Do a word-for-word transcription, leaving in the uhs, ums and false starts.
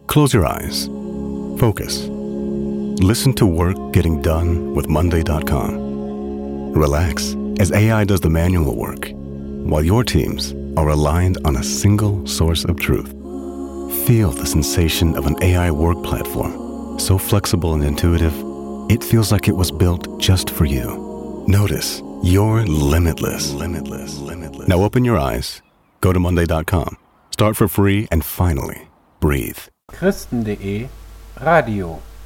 Close your eyes. Focus. Listen to work getting done with Monday dot com. Relax as A I does the manual work, while your teams are aligned on a single source of truth. Feel the sensation of an A I work platform, so flexible and intuitive, it feels like it was built just for you. Notice you're limitless. Limitless. Limitless. Now open your eyes, go to Monday dot com, start for free, and finally, breathe. Christen punkt de Radio